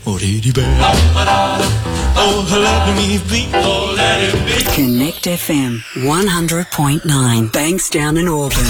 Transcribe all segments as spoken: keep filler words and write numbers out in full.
Oh, diddy bear. Oh, let me be. Oh, let it be. Connect F M one hundred point nine, Bankstown and Auburn.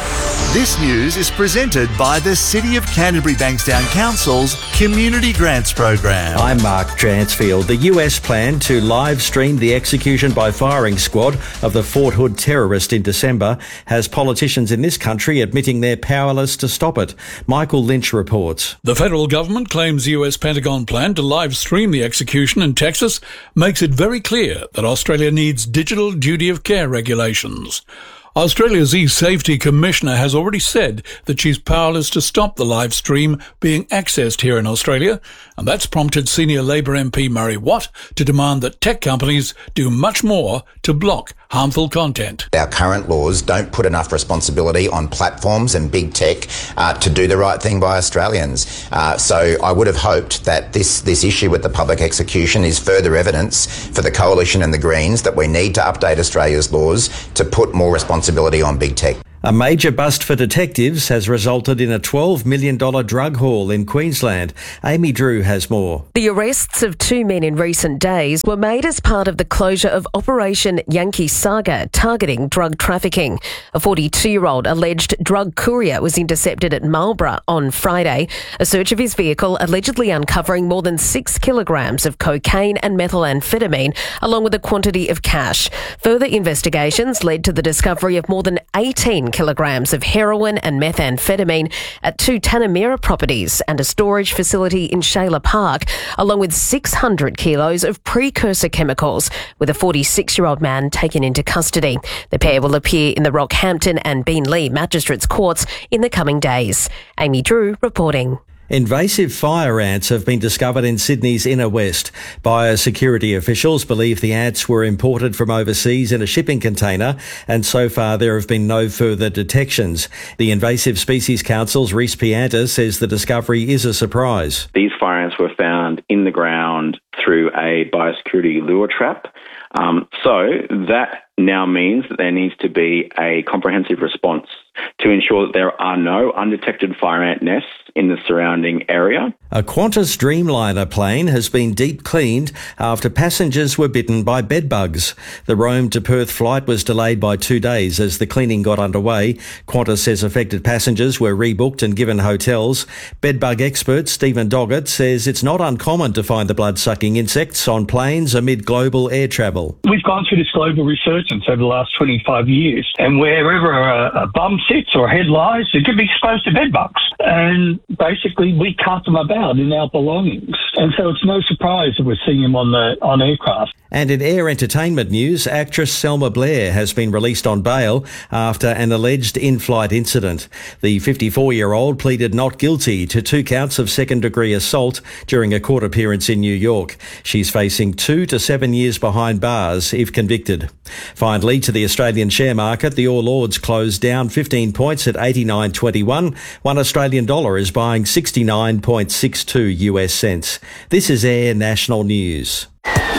This news is presented by the City of Canterbury Bankstown Council's Community Grants Program. I'm Mark Dransfield. The U S plan to live stream the execution by firing squad of the Fort Hood terrorist in December has politicians in this country admitting they're powerless to stop it. Michael Lynch reports. The federal government claims the U S Pentagon plan to live stream the execution in Texas makes it very clear that Australia needs digital duty of care regulations. Australia's E-Safety Commissioner has already said that she's powerless to stop the live stream being accessed here in Australia, and that's prompted senior Labor M P Murray Watt to demand that tech companies do much more to block harmful content. Our current laws don't put enough responsibility on platforms and big tech uh, to do the right thing by Australians. Uh, so I would have hoped that this, this issue with the public execution is further evidence for the Coalition and the Greens that we need to update Australia's laws to put more responsibility on big tech. A major bust for detectives has resulted in a twelve million dollars drug haul in Queensland. Amy Drew has more. The arrests of two men in recent days were made as part of the closure of Operation Yankee Saga, targeting drug trafficking. A forty-two-year-old alleged drug courier was intercepted at Marlborough on Friday. A search of his vehicle allegedly uncovering more than six kilograms of cocaine and methamphetamine, along with a quantity of cash. Further investigations led to the discovery of more than eighteen kilograms of heroin and methamphetamine at two Tanamera properties and a storage facility in Shayla Park, along with six hundred kilos of precursor chemicals, with a forty-six-year-old man taken into custody. The pair will appear in the Rockhampton and Beenleigh Magistrates Courts in the coming days. Amy Drew reporting. Invasive fire ants have been discovered in Sydney's inner west. Biosecurity officials believe the ants were imported from overseas in a shipping container, and so far there have been no further detections. The Invasive Species Council's Rhys Pianta says the discovery is a surprise. These fire ants were found in the ground through a biosecurity lure trap. Um, so that now means that there needs to be a comprehensive response to ensure that there are no undetected fire ant nests in the surrounding area. A Qantas Dreamliner plane has been deep cleaned after passengers were bitten by bedbugs. The Rome to Perth flight was delayed by two days as the cleaning got underway. Qantas says affected passengers were rebooked and given hotels. Bedbug expert Stephen Doggett says it's not uncommon to find the blood-sucking insects on planes amid global air travel. We've gone through this global resurgence over the last twenty-five years, and wherever a, a bum sits or a head lies, it could be exposed to bedbugs. And basically, we cart them about in our belongings. And so it's no surprise that we're seeing them on the on aircraft. And in air entertainment news, actress Selma Blair has been released on bail after an alleged in-flight incident. The fifty-four-year-old pleaded not guilty to two counts of second-degree assault during a court appearance in New York. She's facing two to seven years behind bars if convicted. Finally, to the Australian share market, the All Ords closed down fifteen points at eighty-nine twenty-one. One Australian dollar is buying sixty-nine point six two U S cents. This is Air National News.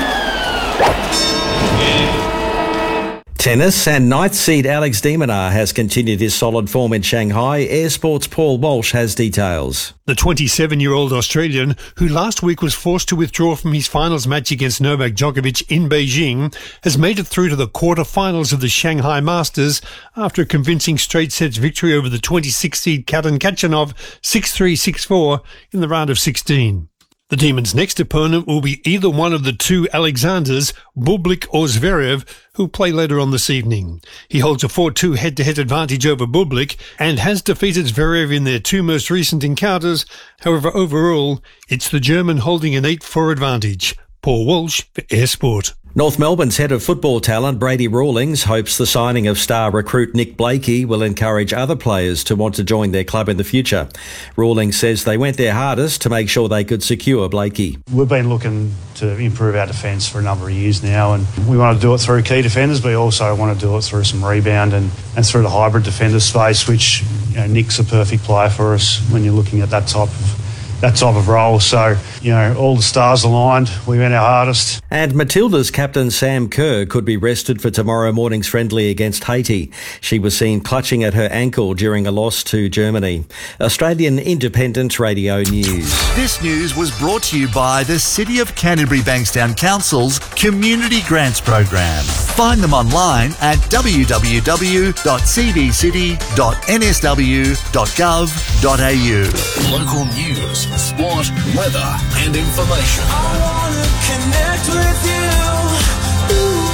Tennis, and ninth seed Alex de Minaur has continued his solid form in Shanghai. Air Sport's Paul Walsh has details. The twenty-seven-year-old Australian, who last week was forced to withdraw from his finals match against Novak Djokovic in Beijing, has made it through to the quarter-finals of the Shanghai Masters after a convincing straight-sets victory over the twenty-six seed Katan Khachanov six three six four in the round of sixteen. The Demons' next opponent will be either one of the two Alexanders, Bublik or Zverev, who play later on this evening. He holds a four two head-to-head advantage over Bublik and has defeated Zverev in their two most recent encounters. However, overall, it's the German holding an eight four advantage. Paul Walsh for Air Sport. North Melbourne's head of football talent, Brady Rawlings, hopes the signing of star recruit Nick Blakey will encourage other players to want to join their club in the future. Rawlings says they went their hardest to make sure they could secure Blakey. We've been looking to improve our defence for a number of years now, and we want to do it through key defenders, but we also want to do it through some rebound and, and through the hybrid defender space, which, you know, Nick's a perfect player for us when you're looking at that type of that type of role. So, you know, all the stars aligned. We went our hardest. And Matilda's captain Sam Kerr could be rested for tomorrow morning's friendly against Haiti. She was seen clutching at her ankle during a loss to Germany. Australian Independent Radio News. This news was brought to you by the City of Canterbury Bankstown Council's Community Grants Program. Find them online at w w w dot c d city dot n s w dot gov dot a u. Local news, sport, weather and information. I wanna connect with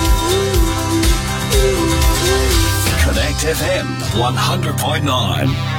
you. Ooh, ooh, ooh. Connect F M one hundred point nine.